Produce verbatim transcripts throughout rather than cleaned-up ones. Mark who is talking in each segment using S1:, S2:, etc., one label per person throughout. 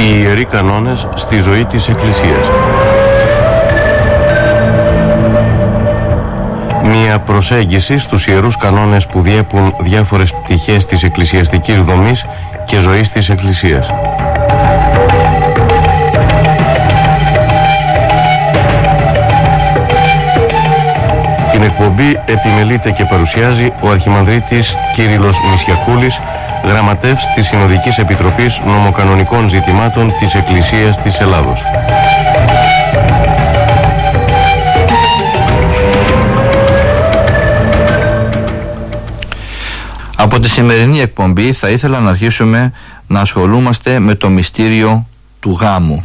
S1: Οι ιεροί κανόνες στη ζωή της Εκκλησίας. Μια προσέγγιση στους ιερούς κανόνες που διέπουν διάφορες πτυχές της εκκλησιαστικής δομής και ζωής της Εκκλησίας. Την εκπομπή επιμελείται και παρουσιάζει ο Αρχιμανδρίτης Κύριλλος Μησιακούλης, γραμματεύς της Συνοδικής Επιτροπής Νομοκανονικών Ζητημάτων της Εκκλησίας της Ελλάδος.
S2: Από τη σημερινή εκπομπή θα ήθελα να αρχίσουμε να ασχολούμαστε με το μυστήριο του γάμου.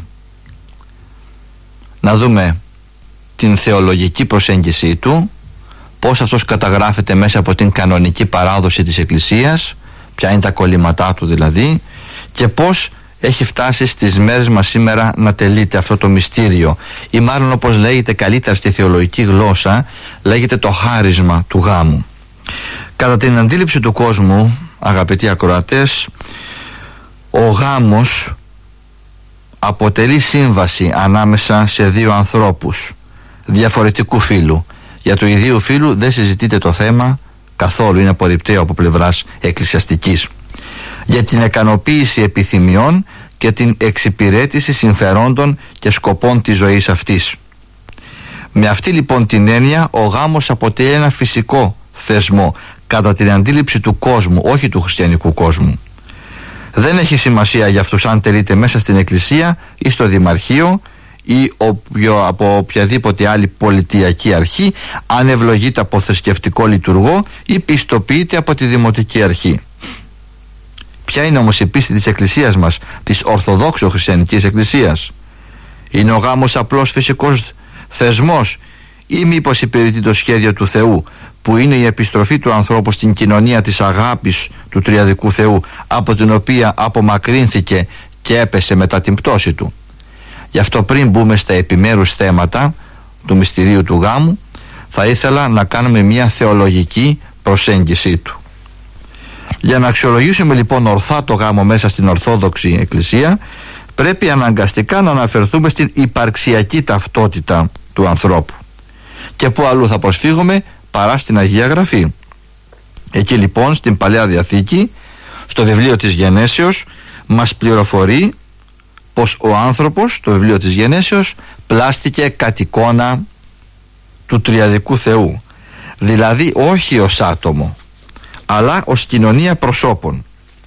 S2: Να δούμε την θεολογική προσέγγιση του, πώς αυτός καταγράφεται μέσα από την κανονική παράδοση της Εκκλησίας, ποια είναι τα κολλήματά του δηλαδή, και πώς έχει φτάσει στις μέρες μας σήμερα να τελείται αυτό το μυστήριο, ή μάλλον όπως λέγεται καλύτερα στη θεολογική γλώσσα, λέγεται το χάρισμα του γάμου. Κατά την αντίληψη του κόσμου, αγαπητοί ακροατές, ο γάμος αποτελεί σύμβαση ανάμεσα σε δύο ανθρώπους διαφορετικού φύλου. Για του ιδίου φύλου δεν συζητείται το θέμα καθόλου, είναι απορριπταίο από πλευράς εκκλησιαστικής. Για την ικανοποίηση επιθυμιών και την εξυπηρέτηση συμφερόντων και σκοπών της ζωής αυτής. Με αυτή λοιπόν την έννοια, ο γάμος αποτελεί ένα φυσικό θεσμό κατά την αντίληψη του κόσμου, όχι του χριστιανικού κόσμου. Δεν έχει σημασία για αυτούς αν τελείται μέσα στην εκκλησία ή στο δημαρχείο ή οποιο, από οποιαδήποτε άλλη πολιτιακή αρχή, αν ευλογείται από θρησκευτικό λειτουργό ή πιστοποιείται από τη δημοτική αρχή. Ποια είναι όμως η πίστη της εκκλησίας μας, της Ορθοδόξου Χριστιανικής Εκκλησίας? Είναι ο γάμος απλώς φυσικός θεσμός ή μήπως υπηρετεί το σχέδιο του Θεού, που είναι η επιστροφή του ανθρώπου στην κοινωνία της αγάπης του τριαδικού Θεού, από την οποία απομακρύνθηκε και έπεσε μετά την πτώση του? Γι' αυτό, πριν μπούμε στα επιμέρους θέματα του μυστηρίου του γάμου, θα ήθελα να κάνουμε μια θεολογική προσέγγιση του. Για να αξιολογήσουμε λοιπόν ορθά το γάμο μέσα στην Ορθόδοξη Εκκλησία, πρέπει αναγκαστικά να αναφερθούμε στην υπαρξιακή ταυτότητα του ανθρώπου. Και πού αλλού θα προσφύγουμε παρά στην Αγία Γραφή? Εκεί λοιπόν στην Παλαιά Διαθήκη, στο βιβλίο της Γενέσεως, μας πληροφορεί πως ο άνθρωπος, το βιβλίο της Γενέσεως, πλάστηκε κατ' εικόνα του τριαδικού Θεού, δηλαδή όχι ως άτομο αλλά ως κοινωνία προσώπων.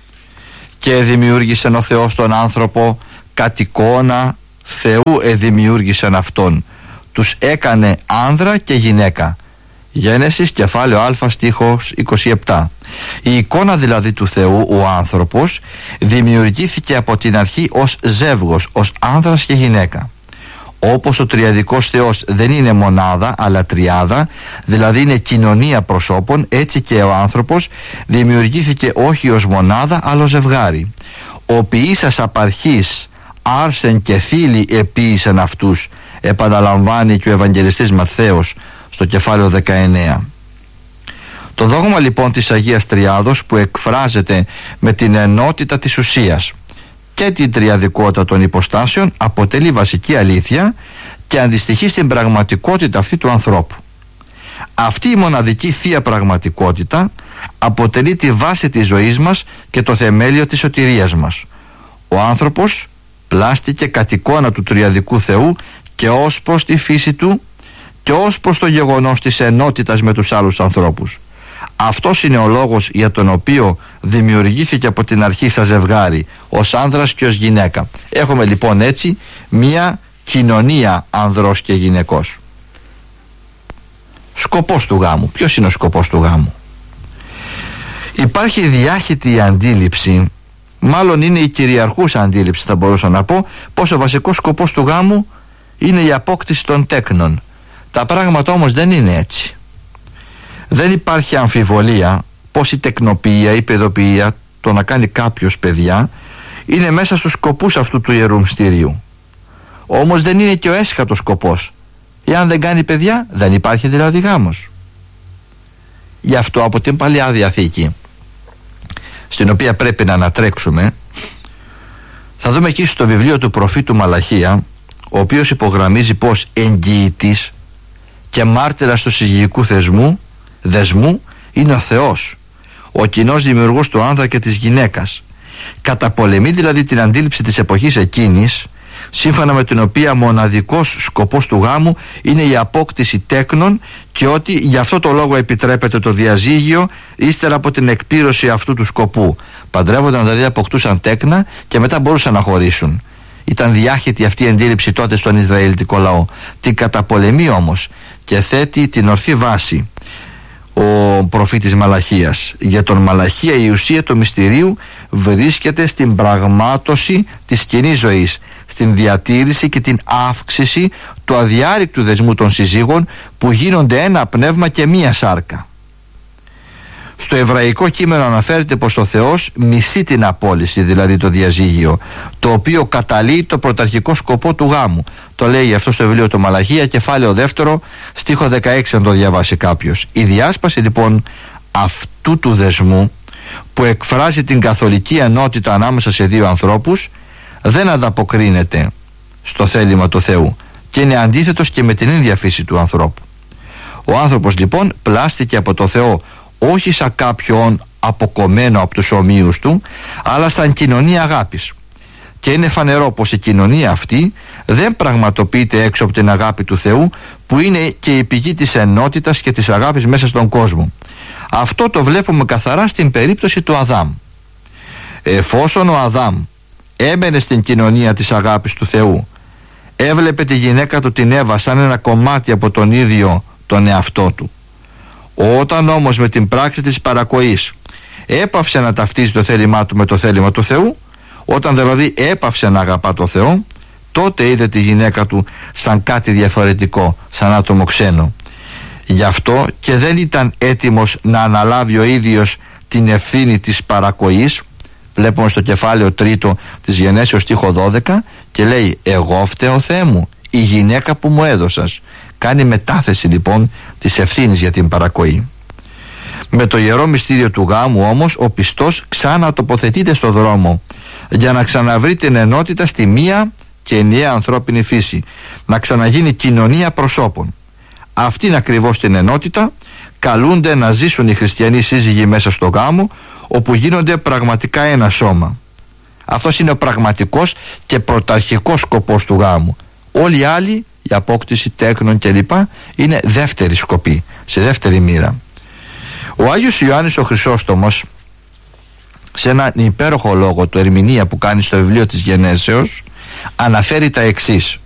S2: Και δημιούργησε ο Θεός τον άνθρωπο κατ' εικόνα Θεού, εδημιούργησεν αυτόν, τους έκανε άνδρα και γυναίκα. Γένεσης κεφάλαιο Α στίχος είκοσι επτά. Η εικόνα δηλαδή του Θεού, ο άνθρωπος, δημιουργήθηκε από την αρχή ως ζεύγος, ως άνδρας και γυναίκα. Όπως ο τριαδικός Θεός δεν είναι μονάδα αλλά τριάδα, δηλαδή είναι κοινωνία προσώπων, έτσι και ο άνθρωπος δημιουργήθηκε όχι ως μονάδα αλλά ως ζευγάρι. Ο ποιήσας απαρχής άρσεν και θήλη επίησαν αυτούς, επαναλαμβάνει και ο Ευαγγελιστής Ματθαίος στο κεφάλαιο δεκαεννέα. Το δόγμα λοιπόν της Αγίας Τριάδος, που εκφράζεται με την ενότητα της ουσίας και την τριαδικότητα των υποστάσεων, αποτελεί βασική αλήθεια και αντιστοιχεί στην πραγματικότητα αυτή του ανθρώπου. Αυτή η μοναδική θεία πραγματικότητα αποτελεί τη βάση της ζωής μας και το θεμέλιο της σωτηρίας μας. Ο άνθρωπος πλάστηκε κατ' εικόνα του τριαδικού Θεού και ως προς τη φύση του και ως προς το γεγονός της ενότητας με τους άλλους ανθρώπους. Αυτός είναι ο λόγος για τον οποίο δημιουργήθηκε από την αρχή σαν ζευγάρι, ως άνδρας και ως γυναίκα. Έχουμε λοιπόν έτσι μία κοινωνία ανδρός και γυναικός. Σκοπός του γάμου. Ποιος είναι ο σκοπός του γάμου? Υπάρχει διάχυτη αντίληψη, μάλλον είναι η κυριαρχούσα αντίληψη θα μπορούσα να πω, πως ο βασικός σκοπός του γάμου είναι η απόκτηση των τέκνων. Τα πράγματα όμως δεν είναι έτσι. Δεν υπάρχει αμφιβολία πως η τεκνοποιία, η παιδοποιία, το να κάνει κάποιος παιδιά, είναι μέσα στους σκοπούς αυτού του Ιερού Μυστηρίου. Όμως δεν είναι και ο έσχατος σκοπός. Εάν δεν κάνει παιδιά, δεν υπάρχει δηλαδή γάμος. Γι' αυτό από την Παλαιά Διαθήκη, στην οποία πρέπει να ανατρέξουμε, Θα δούμε εκεί στο βιβλίο του προφήτου Μαλαχία, ο οποίος υπογραμμίζει πως εγγυητής και μάρτυρας του συζυγικού θεσμού, δεσμού είναι ο Θεός, ο κοινός δημιουργός του άνδρα και της γυναίκας. Καταπολεμεί δηλαδή την αντίληψη της εποχής εκείνης, σύμφωνα με την οποία μοναδικός σκοπός του γάμου είναι η απόκτηση τέκνων και ότι γι' αυτό το λόγο επιτρέπεται το διαζύγιο ύστερα από την εκπλήρωση αυτού του σκοπού. Παντρεύονταν δηλαδή, αποκτούσαν τέκνα και μετά μπορούσαν να χωρίσουν. Ήταν διάχυτη αυτή η αντίληψη τότε στον Ισραηλιτικό λαό. Την καταπολεμεί όμως και θέτει την ορθή βάση ο προφήτης Μαλαχίας. Για τον Μαλαχία η ουσία του μυστηρίου βρίσκεται στην πραγμάτωση της κοινής ζωής, στην διατήρηση και την αύξηση του αδιάρρηκτου δεσμού των συζύγων που γίνονται ένα πνεύμα και μία σάρκα. Στο εβραϊκό κείμενο αναφέρεται πως ο Θεός μισεί την απόλυση, δηλαδή το διαζύγιο, το οποίο καταλύει το πρωταρχικό σκοπό του γάμου. Το λέει αυτό στο βιβλίο του Μαλαχία, κεφάλαιο δεύτερο, στίχο δεκαέξι, αν το διαβάσει κάποιος. Η διάσπαση λοιπόν αυτού του δεσμού που εκφράζει την καθολική ενότητα ανάμεσα σε δύο ανθρώπους δεν ανταποκρίνεται στο θέλημα του Θεού και είναι αντίθετος και με την ίδια φύση του ανθρώπου. Ο άνθρωπος λοιπόν πλάστηκε από το Θεό όχι σαν κάποιον αποκομμένο από τους ομοίους του, αλλά σαν κοινωνία αγάπης. Και είναι φανερό πως η κοινωνία αυτή δεν πραγματοποιείται έξω από την αγάπη του Θεού, που είναι και η πηγή της ενότητας και της αγάπης μέσα στον κόσμο. Αυτό το βλέπουμε καθαρά στην περίπτωση του Αδάμ. Εφόσον ο Αδάμ έμενε στην κοινωνία της αγάπης του Θεού, έβλεπε τη γυναίκα του την Εύα σαν ένα κομμάτι από τον ίδιο τον εαυτό του. Όταν όμως με την πράξη της παρακοής έπαυσε να ταυτίζει το θέλημά του με το θέλημα του Θεού, όταν δηλαδή έπαυσε να αγαπά το Θεό, τότε είδε τη γυναίκα του σαν κάτι διαφορετικό, σαν άτομο ξένο. Γι' αυτό και δεν ήταν έτοιμος να αναλάβει ο ίδιος την ευθύνη της παρακοής. Βλέπουμε στο κεφάλαιο τρίτο της Γενέσεως στίχο δώδεκα και λέει «Εγώ φταίω, Θεέ μου, η γυναίκα που μου έδωσας». Κάνει μετάθεση λοιπόν της ευθύνης για την παρακοή. Με το ιερό μυστήριο του γάμου όμως ο πιστός ξανατοποθετείται στο δρόμο για να ξαναβρει την ενότητα στη μία και ενιαία ανθρώπινη φύση, να ξαναγίνει κοινωνία προσώπων. Αυτήν ακριβώς την ενότητα καλούνται να ζήσουν οι χριστιανοί σύζυγοι μέσα στο γάμο, όπου γίνονται πραγματικά ένα σώμα. Αυτός είναι ο πραγματικός και πρωταρχικός σκοπός του γάμου. Όλοι οι άλλοι, η απόκτηση τέκνων κλπ, είναι δεύτερη σκοπή, σε δεύτερη μοίρα. Ο Άγιος Ιωάννης ο Χρυσόστομος, σε έναν υπέροχο λόγο του ερμηνεία που κάνει στο βιβλίο της Γενέσεως, αναφέρει τα εξής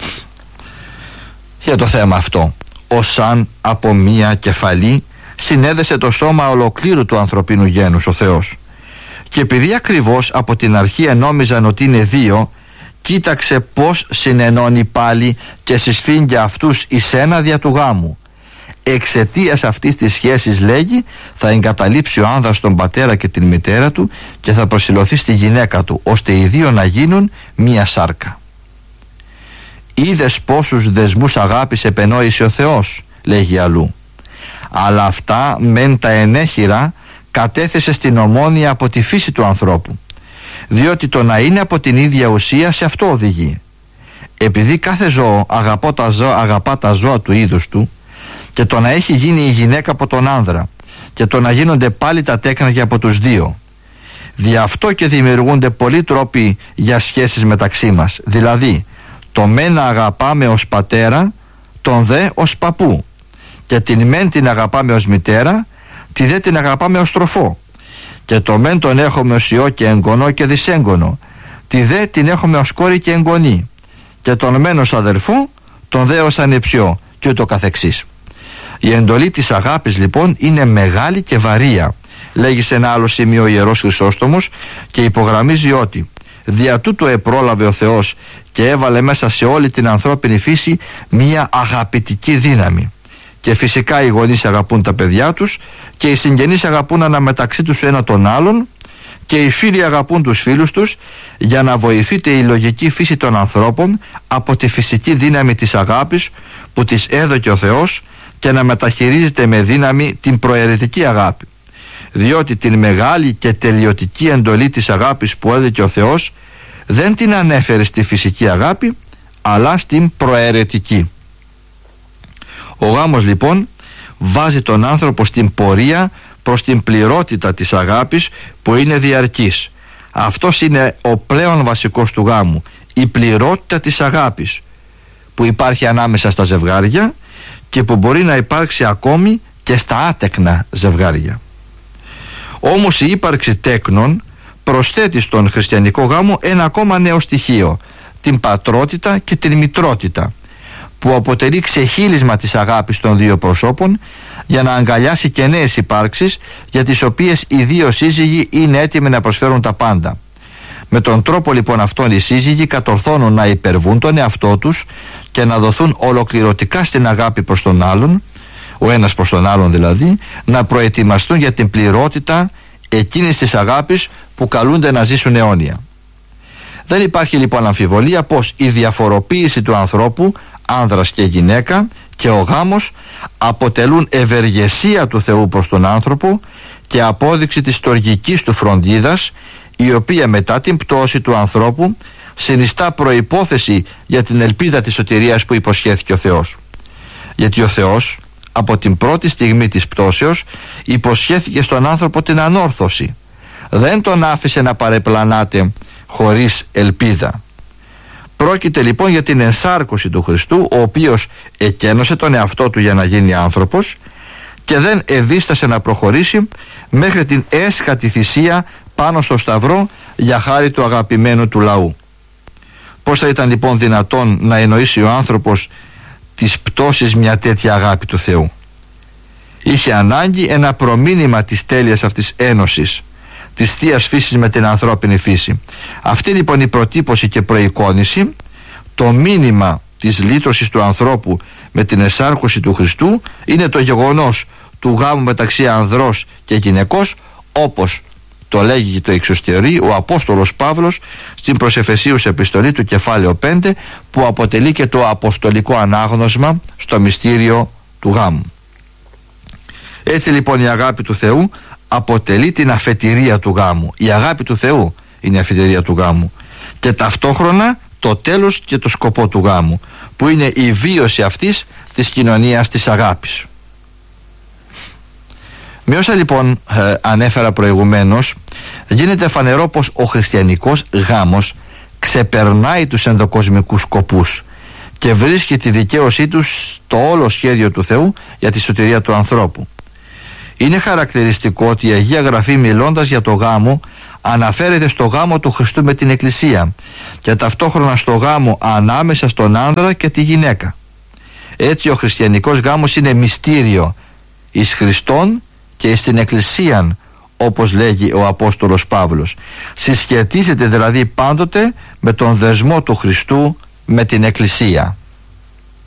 S2: για το θέμα αυτό. Ως αν από μία κεφαλή συνέδεσε το σώμα ολοκλήρου του ανθρωπίνου γένους ο Θεός, και επειδή ακριβώς από την αρχή ενόμιζαν ότι είναι δύο, κοίταξε πως συνενώνει πάλι και συσφίγγει αυτούς εις ένα δια του γάμου. Εξαιτίας αυτής της σχέσης, λέγει, θα εγκαταλείψει ο άνδρας τον πατέρα και την μητέρα του και θα προσηλωθεί στη γυναίκα του, ώστε οι δύο να γίνουν μία σάρκα. Είδες πόσους δεσμούς αγάπης επενόησε ο Θεός, λέγει αλλού, αλλά αυτά μεν τα ενέχειρα κατέθεσε στην ομόνοια από τη φύση του ανθρώπου, διότι το να είναι από την ίδια ουσία σε αυτό οδηγεί. Επειδή κάθε ζώο αγαπά τα ζώα, αγαπά τα ζώα του είδους του, και το να έχει γίνει η γυναίκα από τον άνδρα και το να γίνονται πάλι τα τέκνα και από τους δύο, δι' αυτό και δημιουργούνται πολλοί τρόποι για σχέσεις μεταξύ μας. Δηλαδή, το μεν να αγαπάμε ως πατέρα, τον δε ως παππού, και την μεν την αγαπάμε ως μητέρα, τη δε την αγαπάμε ως τροφό, και το μεν τον έχουμε ως ιό και εγγονό και δυσέγγονο, τη δε την έχουμε ως κόρη και εγγονή, και τον μεν ως αδερφό, τον δε ως ανεψιό, και ούτω καθεξής. Η εντολή της αγάπης λοιπόν είναι μεγάλη και βαρία, λέγει σε ένα άλλο σημείο ο Ιερός Χρυσόστομος, και υπογραμμίζει ότι δια τούτο επρόλαβε ο Θεός και έβαλε μέσα σε όλη την ανθρώπινη φύση μία αγαπητική δύναμη. Και φυσικά οι γονείς αγαπούν τα παιδιά τους και οι συγγενείς αγαπούν αναμεταξύ τους ένα τον άλλον και οι φίλοι αγαπούν τους φίλους τους, για να βοηθείται η λογική φύση των ανθρώπων από τη φυσική δύναμη της αγάπης που της έδωκε ο Θεός, και να μεταχειρίζεται με δύναμη την προαιρετική αγάπη, διότι την μεγάλη και τελειωτική εντολή της αγάπης που έδωκε ο Θεός δεν την ανέφερε στη φυσική αγάπη, αλλά στην προαιρετική. Ο γάμος λοιπόν βάζει τον άνθρωπο στην πορεία προς την πληρότητα της αγάπης που είναι διαρκής. Αυτός είναι ο πλέον βασικός του γάμου, η πληρότητα της αγάπης που υπάρχει ανάμεσα στα ζευγάρια και που μπορεί να υπάρξει ακόμη και στα άτεκνα ζευγάρια. Όμως η ύπαρξη τέκνων προσθέτει στον χριστιανικό γάμο ένα ακόμα νέο στοιχείο, την πατρότητα και την μητρότητα, που αποτελεί ξεχύλισμα της αγάπης των δύο προσώπων για να αγκαλιάσει και νέες υπάρξεις για τις οποίες οι δύο σύζυγοι είναι έτοιμοι να προσφέρουν τα πάντα. Με τον τρόπο λοιπόν αυτόν οι σύζυγοι κατορθώνουν να υπερβούν τον εαυτό τους και να δοθούν ολοκληρωτικά στην αγάπη προς τον άλλον, ο ένας προς τον άλλον δηλαδή, να προετοιμαστούν για την πληρότητα εκείνης της αγάπης που καλούνται να ζήσουν αιώνια. Δεν υπάρχει λοιπόν αμφιβολία πως η διαφοροποίηση του ανθρώπου, άνδρας και γυναίκα, και ο γάμος αποτελούν ευεργεσία του Θεού προς τον άνθρωπο και απόδειξη της στοργικής του φροντίδας, η οποία μετά την πτώση του ανθρώπου συνιστά προϋπόθεση για την ελπίδα της σωτηρίας που υποσχέθηκε ο Θεός. Γιατί ο Θεός από την πρώτη στιγμή της πτώσεως υποσχέθηκε στον άνθρωπο την ανόρθωση. Δεν τον άφησε να παρεπλανάται χωρίς ελπίδα. Πρόκειται λοιπόν για την ενσάρκωση του Χριστού, ο οποίος εκένωσε τον εαυτό του για να γίνει άνθρωπος και δεν εδίστασε να προχωρήσει μέχρι την έσχατη θυσία πάνω στο σταυρό για χάρη του αγαπημένου του λαού. Πώς θα ήταν λοιπόν δυνατόν να εννοήσει ο άνθρωπος της πτώσης μια τέτοια αγάπη του Θεού? Είχε ανάγκη ένα προμήνυμα της τέλειας αυτής ένωσης, της θείας φύσης με την ανθρώπινη φύση. Αυτή λοιπόν η προτύπωση και προεικόνηση, το μήνυμα της λύτρωσης του ανθρώπου με την εσάρκωση του Χριστού, είναι το γεγονός του γάμου μεταξύ ανδρός και γυναικός, όπως το λέγει και το εξωστερεί ο Απόστολος Παύλος στην προς Εφεσίους επιστολή του κεφάλαιο πέντε, που αποτελεί και το αποστολικό ανάγνωσμα στο μυστήριο του γάμου. Έτσι λοιπόν η αγάπη του Θεού αποτελεί την αφετηρία του γάμου. Η αγάπη του Θεού είναι η αφετηρία του γάμου και ταυτόχρονα το τέλος και το σκοπό του γάμου, που είναι η βίωση αυτής της κοινωνίας της αγάπης. Με όσα λοιπόν ε, ανέφερα προηγουμένως, γίνεται φανερό πως ο χριστιανικός γάμος ξεπερνάει τους ενδοκοσμικούς σκοπούς και βρίσκει τη δικαίωσή του στο όλο σχέδιο του Θεού για τη σωτηρία του ανθρώπου. Είναι χαρακτηριστικό ότι η Αγία Γραφή, μιλώντας για το γάμο, αναφέρεται στο γάμο του Χριστού με την Εκκλησία και ταυτόχρονα στο γάμο ανάμεσα στον άνδρα και τη γυναίκα. Έτσι ο χριστιανικός γάμος είναι μυστήριο εις Χριστόν και εις την Εκκλησίαν, όπως λέγει ο Απόστολος Παύλος. Συσχετίζεται δηλαδή πάντοτε με τον δεσμό του Χριστού με την Εκκλησία.